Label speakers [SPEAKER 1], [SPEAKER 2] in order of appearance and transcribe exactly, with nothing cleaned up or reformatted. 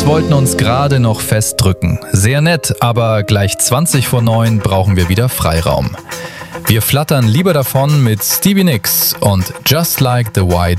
[SPEAKER 1] Jungs wollten uns gerade noch festdrücken. Sehr nett, aber gleich zwanzig vor neun brauchen wir wieder Freiraum. Wir flattern lieber davon mit Stevie Nicks und Just Like the White